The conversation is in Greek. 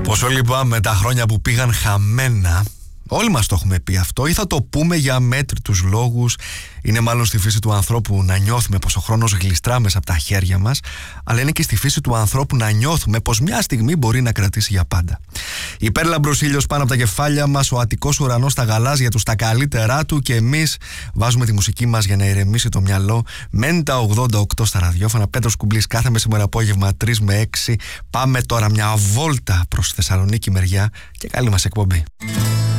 Πόσο λυπάμαι τα χρόνια που πήγαν χαμένα. Όλοι μας το έχουμε πει αυτό, ή θα το πούμε για μέτρητους λόγους. Είναι μάλλον στη φύση του ανθρώπου να νιώθουμε πως ο χρόνος γλιστρά μέσα από τα χέρια μας, αλλά είναι και στη φύση του ανθρώπου να νιώθουμε πως μια στιγμή μπορεί να κρατήσει για πάντα. Υπέρλαμπρος ήλιος πάνω από τα κεφάλια μας, ο αττικός ουρανός στα γαλάζια του στα καλύτερά του, και εμείς βάζουμε τη μουσική μας για να ηρεμήσει το μυαλό. Μένει τα 88 στα ραδιόφωνα. Πέτρος Κουμπλής κάθε μεσημέρα απόγευμα 3 με 6. Πάμε τώρα μια βόλτα προς Θεσσαλονίκη μεριά και καλή μας εκπομπή.